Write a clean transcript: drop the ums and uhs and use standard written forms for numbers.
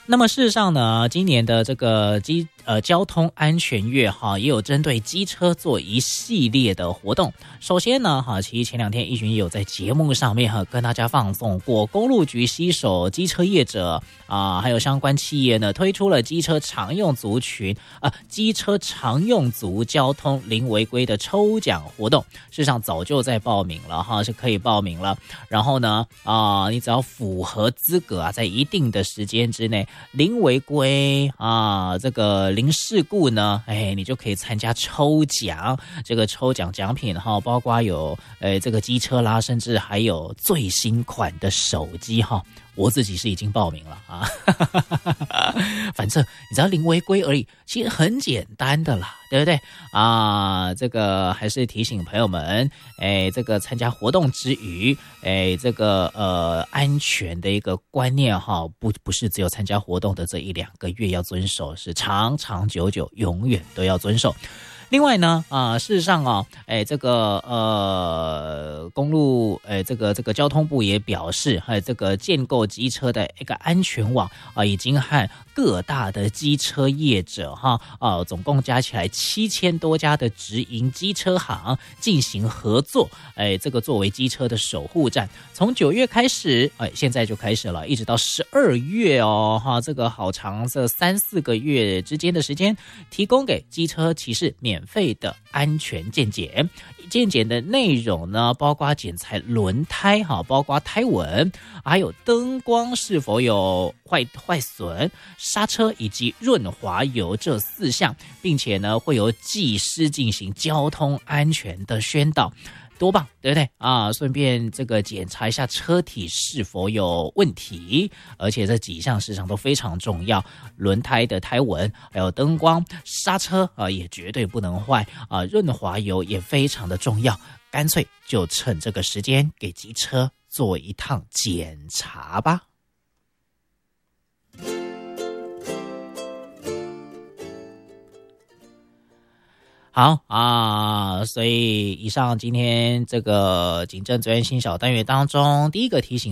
那么事实上呢，今年的这个交通安全月哈，也有针对机车做一系列的活动。首先呢哈，其实前2天一群也有在节目上面哈跟大家放送过，公路局携手机车业者还有相关企业呢，推出了机车常用族交通零违规的抽奖活动。事实上早就在报名了哈，是可以报名了。然后呢你只要符合资格在一定的时间之内零违规这个零事故呢，你就可以参加抽奖。这个抽奖奖品哈，包括有这个机车啦，甚至还有最新款的手机哈。我自己是已经报名了反正你知道零违规而已，其实很简单的啦，对不对这个还是提醒朋友们，这个参加活动之余，这个安全的一个观念哈，不是只有参加活动的这1-2个月要遵守，是长长久久永远都要遵守。另外呢事实上这个公路这个交通部也表示，这个建构机车的一个安全网已经和各大的机车业者总共加起来7000多家的直营机车行进行合作，这个作为机车的守护站。从9月开始，现在就开始了，一直到12月这个好长，这3-4个月之间的时间，提供给机车骑士免费的安全健检。健检的内容呢，包括检查轮胎包括胎纹，还有灯光是否有坏损，刹车以及润滑油这4项，并且呢会由技师进行交通安全的宣导。多棒，对不对顺便这个检查一下车体是否有问题，而且这几项事实上都非常重要，轮胎的胎纹，还有灯光，刹车也绝对不能坏润滑油也非常的重要，干脆就趁这个时间给机车做一趟检查吧。好所以以上今天这个警政责任新小单元当中，第一个提醒